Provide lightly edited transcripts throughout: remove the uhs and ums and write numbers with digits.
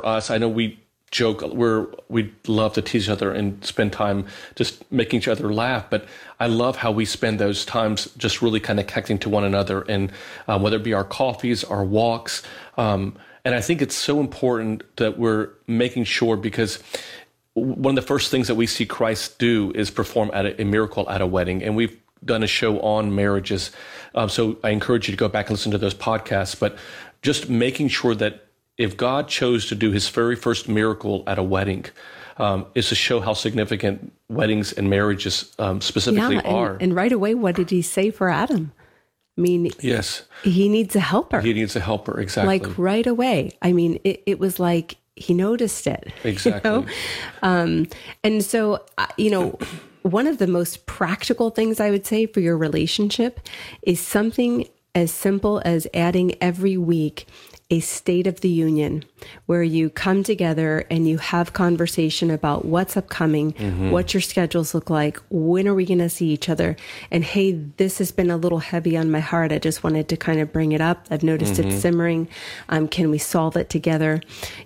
us, I know we joke, we love to tease each other and spend time just making each other laugh. But I love how we spend those times just really kind of connecting to one another, and whether it be our coffees, our walks. And I think it's so important that we're making sure, because one of the first things that we see Christ do is perform a miracle at a wedding. And we've done a show on marriages. So I encourage you to go back and listen to those podcasts. But just making sure that if God chose to do his very first miracle at a wedding, is to show how significant weddings and marriages specifically are. And right away, what did he say for Adam? I mean, yes, he needs a helper. He needs a helper, exactly. Like right away. I mean, it was like he noticed it. Exactly. You know? And so, one of the most practical things I would say for your relationship is something as simple as adding every week a State of the Union, where you come together and you have conversation about what's upcoming, what your schedules look like, when are we going to see each other, and hey, this has been a little heavy on my heart. I just wanted to kind of bring it up. I've noticed it simmering. Can we solve it together?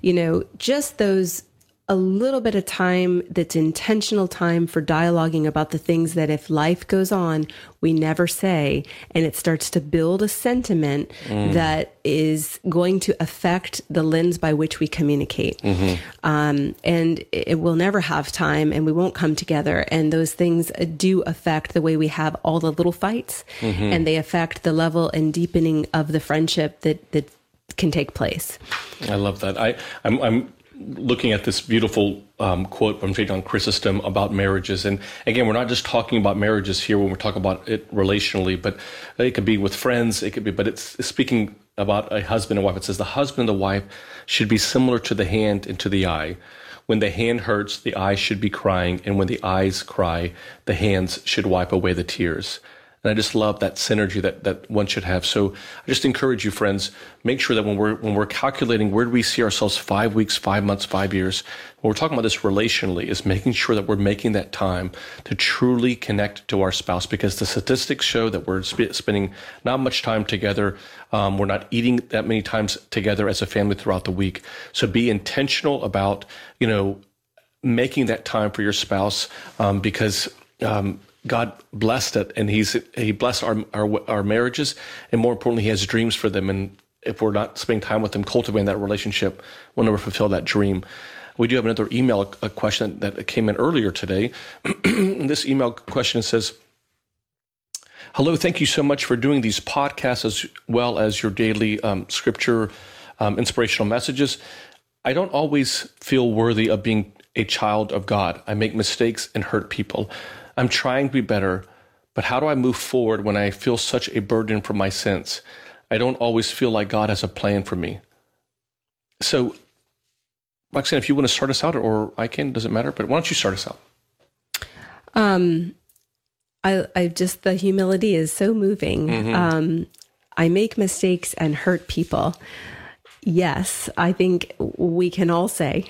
Just those a little bit of time that's intentional time for dialoguing about the things that if life goes on, we never say, and it starts to build a sentiment that is going to affect the lens by which we communicate. And it will never have time, and we won't come together. And those things do affect the way we have all the little fights, and they affect the level and deepening of the friendship that can take place. I love that. I'm looking at this beautiful quote from St. John Chrysostom about marriages. And again, we're not just talking about marriages here when we're talking about it relationally, but it could be with friends, but it's speaking about a husband and wife. It says the husband and the wife should be similar to the hand and to the eye. When the hand hurts, the eye should be crying. And when the eyes cry, the hands should wipe away the tears. And I just love that synergy that one should have. So I just encourage you, friends, make sure that when we're calculating where do we see ourselves 5 weeks, 5 months, 5 years, when we're talking about this relationally, is making sure that we're making that time to truly connect to our spouse, because the statistics show that we're spending not much time together. We're not eating that many times together as a family throughout the week. So be intentional about, making that time for your spouse, because God blessed it, and He blessed our marriages, and more importantly, He has dreams for them. And if we're not spending time with them, cultivating that relationship, we'll never fulfill that dream. We do have another email question that came in earlier today. This email question says, "Hello, thank you so much for doing these podcasts as well as your daily scripture inspirational messages. I don't always feel worthy of being a child of God. I make mistakes and hurt people. I'm trying to be better, but how do I move forward when I feel such a burden from my sins? I don't always feel like God has a plan for me." So, Roxanne, if you want to start us out, or I can, doesn't matter, but why don't you start us out? I just, the humility is so moving. I make mistakes and hurt people. Yes, I think we can all say,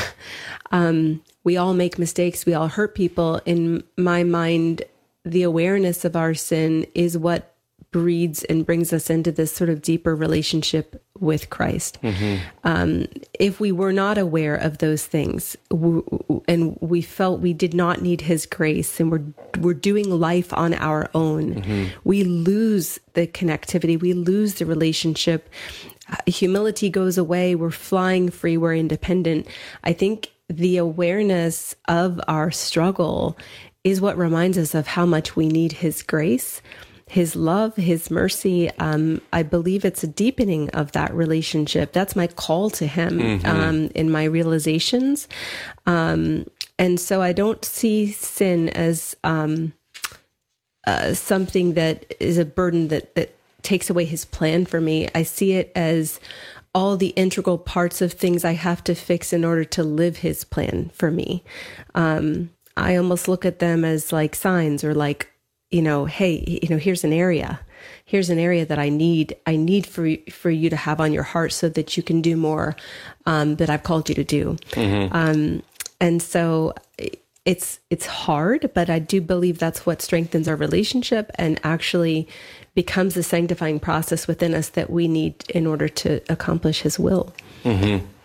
we all make mistakes. We all hurt people. In my mind, the awareness of our sin is what breeds and brings us into this sort of deeper relationship with Christ. If we were not aware of those things, and we felt we did not need His grace, and we're doing life on our own, we lose the connectivity. We lose the relationship. Humility goes away. We're flying free. We're independent. I think the awareness of our struggle is what reminds us of how much we need His grace, His love, His mercy. I believe it's a deepening of that relationship. That's my call to Him in my realizations. And so I don't see sin as something that is a burden that takes away His plan for me. I see it as all the integral parts of things I have to fix in order to live His plan for me. I almost look at them as like signs, or like, hey, here's an area that I need for you to have on your heart so that you can do more that I've called you to do. And so it's hard, but I do believe that's what strengthens our relationship and actually becomes a sanctifying process within us that we need in order to accomplish His will.